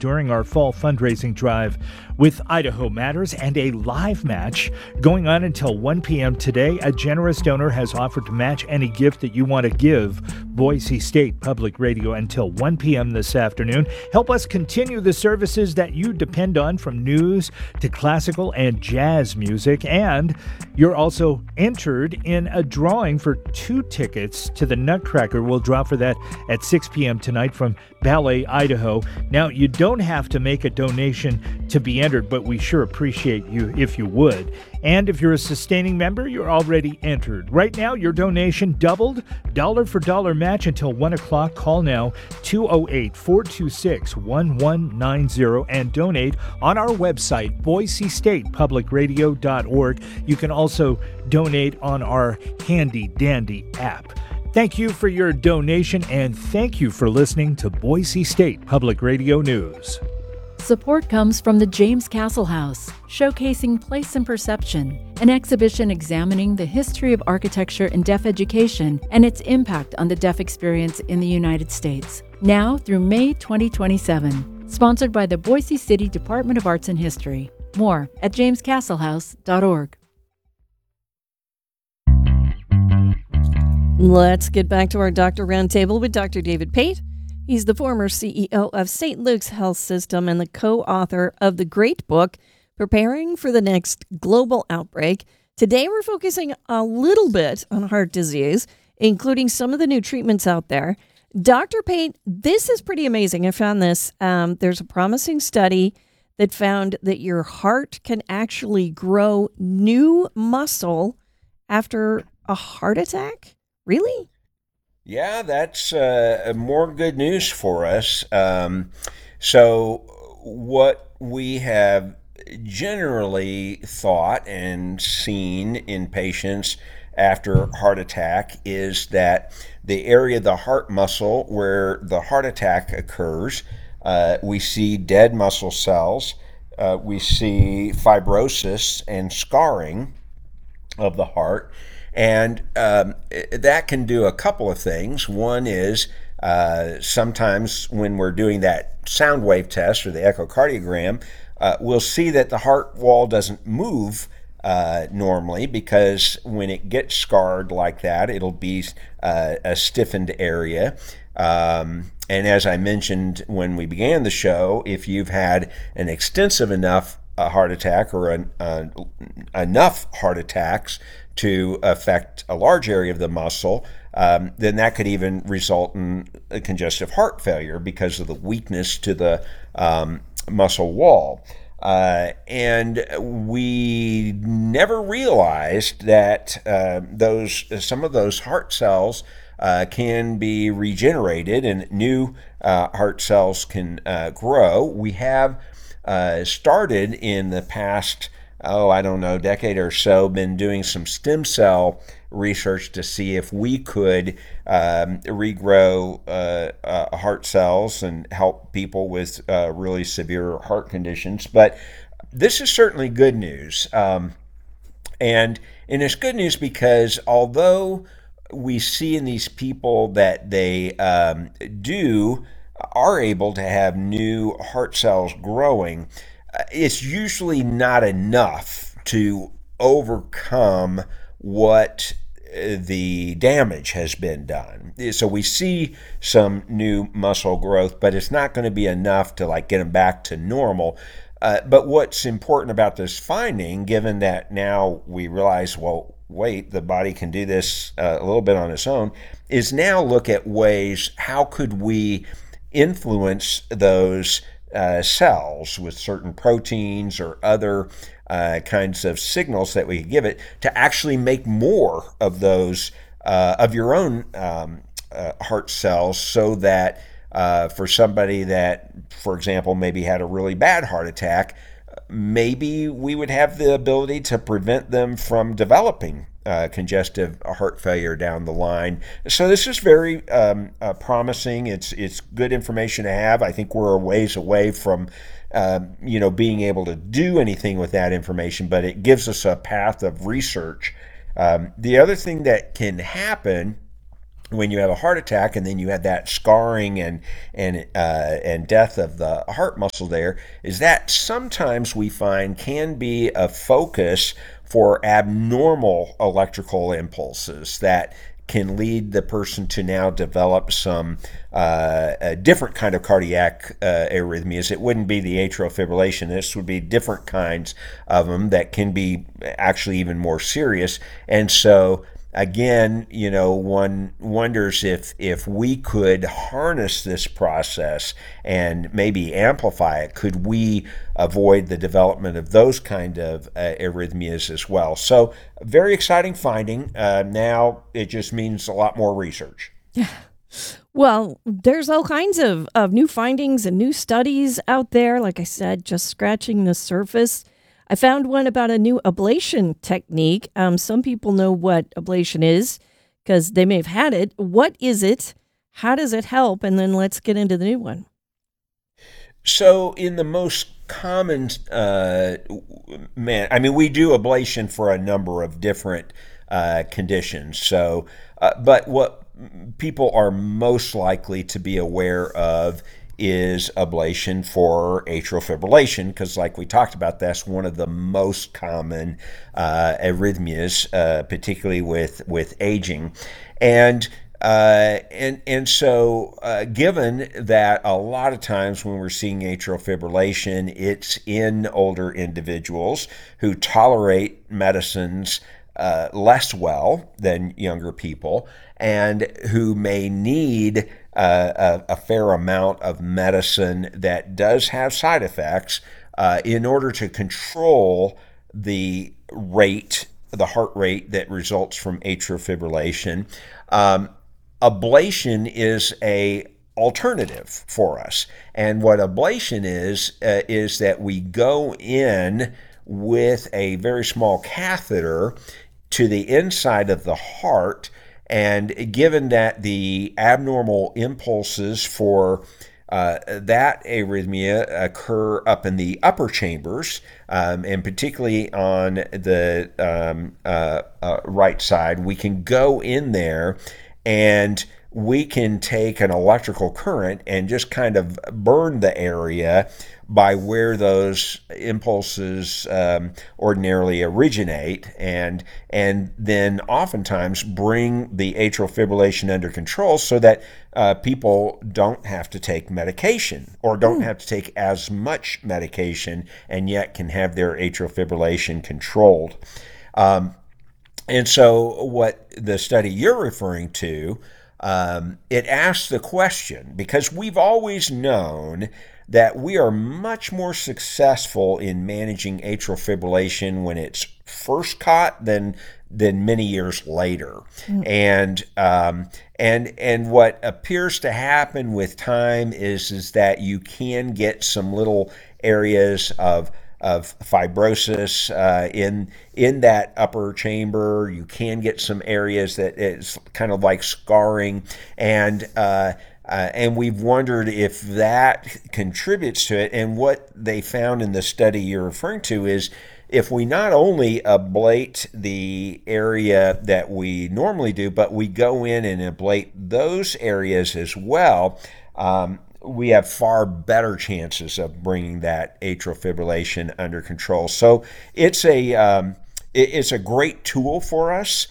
during our fall fundraising drive with Idaho Matters and a live match going on until 1 p.m. today. A generous donor has offered to match any gift that you want to give Boise State Public Radio until 1 p.m. this afternoon. Help us continue the services that you depend on, from news to classical and jazz music. And you're also entered in a drawing for 2 tickets to the Nutcracker. We'll draw for that at 6 p.m. tonight from Ballet, Idaho. Now, you don't have to make a donation to be entered, but we sure appreciate you if you would. And if you're a sustaining member, you're already entered. Right now, your donation doubled, dollar for dollar match until 1 o'clock. Call now, 208-426-1190, and donate on our website, boisestatepublicradio.org. You can also donate on our handy-dandy app. Thank you for your donation, and thank you for listening to Boise State Public Radio News. Support comes from the James Castle House, showcasing Place and Perception, an exhibition examining the history of architecture in deaf education and its impact on the deaf experience in the United States. Now through May 2027. Sponsored by the Boise City Department of Arts and History. More at jamescastlehouse.org. Let's get back to our Doctor Roundtable with Dr. David Pate. He's the former CEO of St. Luke's Health System and the co-author of the great book, Preparing for the Next Global Outbreak. Today, we're focusing a little bit on heart disease, including some of the new treatments out there. Dr. Pate, this is pretty amazing. I found this. There's a promising study that found that your heart can actually grow new muscle after a heart attack. Really? Yeah, that's more good news for us. So what we have generally thought and seen in patients after heart attack is that the area of the heart muscle where the heart attack occurs, we see dead muscle cells, we see fibrosis and scarring of the heart. And that can do a couple of things. One is sometimes when we're doing that sound wave test or the echocardiogram, we'll see that the heart wall doesn't move normally, because when it gets scarred like that, it'll be a stiffened area. And as I mentioned when we began the show, if you've had an extensive enough heart attack or enough heart attacks to affect a large area of the muscle, then that could even result in a congestive heart failure because of the weakness to the muscle wall. And we never realized that some of those heart cells can be regenerated and new heart cells can grow. We have started in the past decade or so, been doing some stem cell research to see if we could regrow heart cells and help people with really severe heart conditions. But this is certainly good news. And it's good news because although we see in these people that they are able to have new heart cells growing, it's usually not enough to overcome what the damage has been done. So we see some new muscle growth, but it's not going to be enough to get them back to normal. But what's important about this finding, given that now we realize, well, wait, the body can do this a little bit on its own, is now look at ways, how could we influence those cells with certain proteins or other kinds of signals that we could give it to actually make more of those of your own heart cells, so that for somebody that, for example, maybe had a really bad heart attack, maybe we would have the ability to prevent them from developing congestive heart failure down the line. So this is very promising. It's good information to have. I think we're a ways away from being able to do anything with that information, but it gives us a path of research. The other thing that can happen when you have a heart attack and then you have that scarring and death of the heart muscle there, is that sometimes we find can be a focus for abnormal electrical impulses that can lead the person to now develop some a different kind of cardiac arrhythmias. It wouldn't be the atrial fibrillation. This would be different kinds of them that can be actually even more serious. And so again, one wonders if we could harness this process and maybe amplify it, could we avoid the development of those kind of arrhythmias as well? So, very exciting finding. Now it just means a lot more research. Well, there's all kinds of new findings and new studies out there. Like I said, just scratching the surface. I found one about a new ablation technique. Some people know what ablation is because they may have had it. What is it? How does it help? And then let's get into the new one. So in the most common, we do ablation for a number of different conditions. So, but what people are most likely to be aware of is ablation for atrial fibrillation, because like we talked about, that's one of the most common arrhythmias, particularly with aging. And so given that a lot of times when we're seeing atrial fibrillation, it's in older individuals who tolerate medicines less well than younger people, and who may need a fair amount of medicine that does have side effects in order to control the heart rate that results from atrial fibrillation. Ablation is a alternative for us. And what ablation is that we go in with a very small catheter to the inside of the heart, and given that the abnormal impulses for that arrhythmia occur up in the upper chambers, and particularly on the right side, we can go in there and we can take an electrical current and just kind of burn the area by where those impulses ordinarily originate, and then oftentimes bring the atrial fibrillation under control so that people don't have to take medication or don't have to take as much medication, and yet can have their atrial fibrillation controlled. And so what the study you're referring to, it asks the question, because we've always known that we are much more successful in managing atrial fibrillation when it's first caught than many years later. And what appears to happen with time is that you can get some little areas of fibrosis in that upper chamber. You can get some areas that is kind of like scarring, and we've wondered if that contributes to it. And what they found in the study you're referring to is, if we not only ablate the area that we normally do, but we go in and ablate those areas as well, we have far better chances of bringing that atrial fibrillation under control. So it's a great tool for us.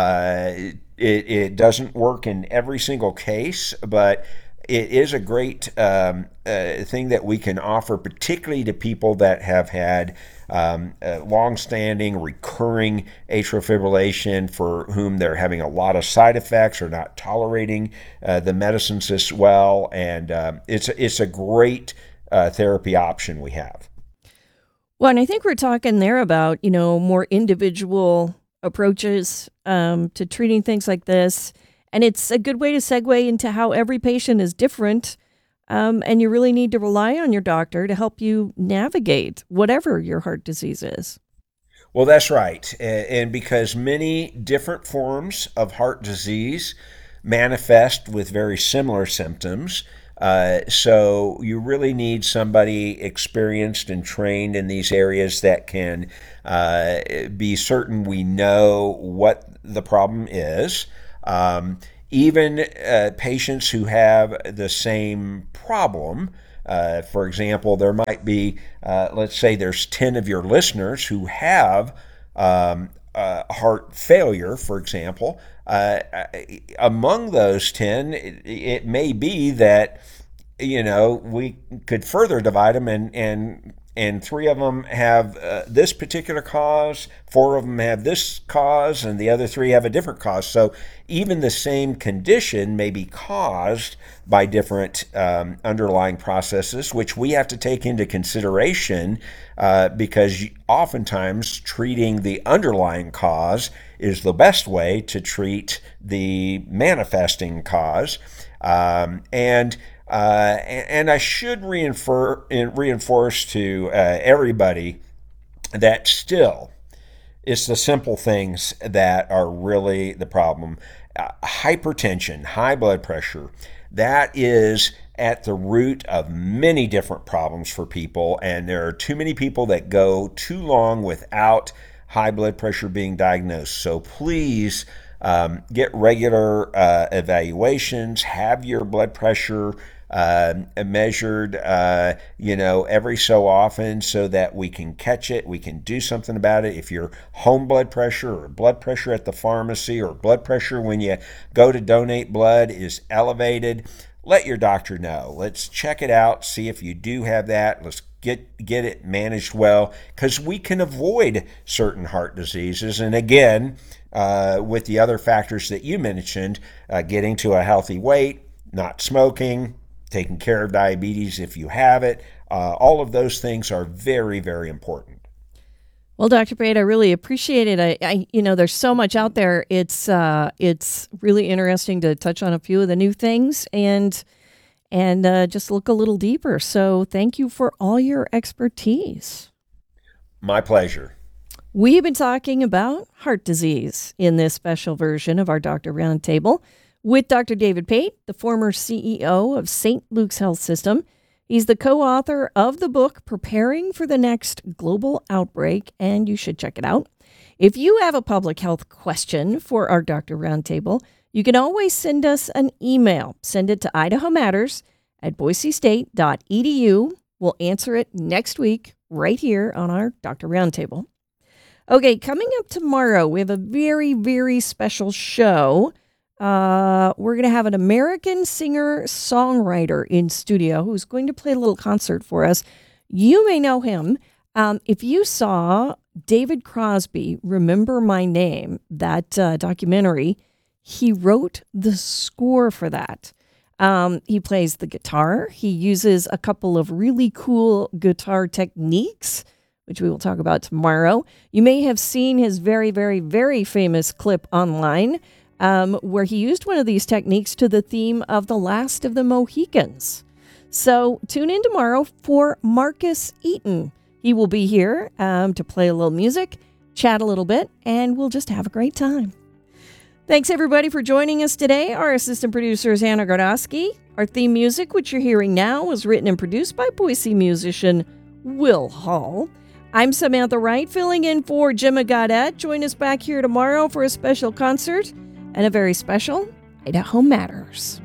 It doesn't work in every single case, but it is a great thing that we can offer, particularly to people that have had long-standing, recurring atrial fibrillation, for whom they're having a lot of side effects or not tolerating the medicines as well. And it's a great therapy option we have. Well, and I think we're talking there about, more individual approaches to treating things like this. And it's a good way to segue into how every patient is different. And you really need to rely on your doctor to help you navigate whatever your heart disease is. Well, that's right. And because many different forms of heart disease manifest with very similar symptoms, so you really need somebody experienced and trained in these areas that can be certain we know what the problem is. even patients who have the same problem. For example, there might be, let's say there's 10 of your listeners who have heart failure, for example. Among those 10, it may be that, we could further divide them, and 3 of them have this particular cause, 4 of them have this cause, and the other 3 have a different cause. So even the same condition may be caused by different underlying processes, which we have to take into consideration because oftentimes treating the underlying cause is the best way to treat the manifesting cause. And I should reinforce to everybody that still it's the simple things that are really the problem. Hypertension, high blood pressure, that is at the root of many different problems for people, and there are too many people that go too long without high blood pressure being diagnosed. So please get regular evaluations, have your blood pressure measured, every so often so that we can catch it, we can do something about it. If your home blood pressure or blood pressure at the pharmacy or blood pressure when you go to donate blood is elevated, let your doctor know. Let's check it out, see if you do have that. Let's get it managed well, because we can avoid certain heart diseases. And again, with the other factors that you mentioned, getting to a healthy weight, not smoking, taking care of diabetes if you have it, all of those things are very, very important. Well, Dr. Pate, I really appreciate it. I there's so much out there. It's really interesting to touch on a few of the new things and just look a little deeper. So thank you for all your expertise. My pleasure. We've been talking about heart disease in this special version of our Doctor Roundtable with Dr. David Pate, the former CEO of St. Luke's Health System. He's the co-author of the book, Preparing for the Next Global Outbreak, and you should check it out. If you have a public health question for our Doctor Roundtable, you can always send us an email. Send it to idahomatters@boisestate.edu. We'll answer it next week right here on our Doctor Roundtable. Okay, coming up tomorrow, we have a very, very special show. We're going to have an American singer-songwriter in studio who's going to play a little concert for us. You may know him. If you saw David Crosby, Remember My Name, that documentary, he wrote the score for that. He plays the guitar. He uses a couple of really cool guitar techniques, which we will talk about tomorrow. You may have seen his very, very, very famous clip online where he used one of these techniques to the theme of The Last of the Mohicans. So tune in tomorrow for Marcus Eaton. He will be here to play a little music, chat a little bit, and we'll just have a great time. Thanks, everybody, for joining us today. Our assistant producer is Hannah Gardowski. Our theme music, which you're hearing now, was written and produced by Boise musician Will Hall. I'm Samantha Wright, filling in for Jim Gaudette. Join us back here tomorrow for a special concert and a very special Idaho Matters.